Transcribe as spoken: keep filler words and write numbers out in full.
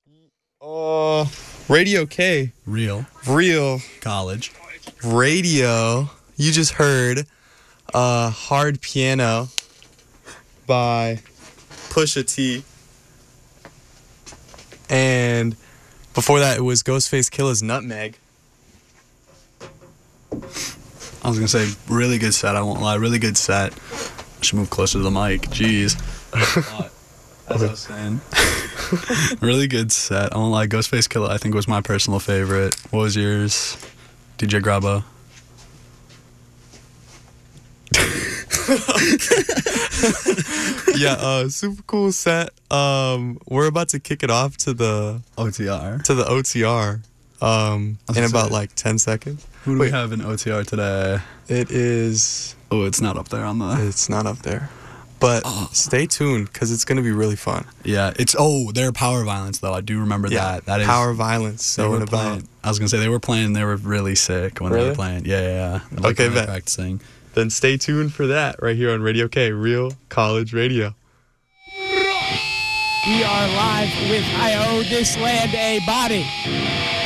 Uh, Radio K. Real. Real. College. Radio. You just heard uh, Hard Piano by Pusha T. And before that, it was Ghostface Killah's Nutmeg. I was going to say, really good set, I won't lie. Really good set. I should move closer to the mic. Jeez. As I was saying. Really good set. I won't lie. Ghostface Killah, I think, was my personal favorite. What was yours? D J Grabba? Yeah, uh, super cool set. Um, we're about to kick it off to the O T R. to the O T R um, in about say, like ten seconds. Who do Wait. we have in O T R today? It is. Oh, it's not up there on the... It's not up there. But Oh. stay tuned because it's going to be really fun. Yeah, it's... Oh, they're Power Violence, though. I do remember Yeah, that. That is... Power Violence. They So were in about. playing, I was going to say, they were playing, they were really sick when they Really? were playing. Yeah, yeah, yeah. Like Okay, when they were bet. practicing. Then stay tuned for that right here on Radio K, Real College Radio. We are live with I Owe This Land a Body.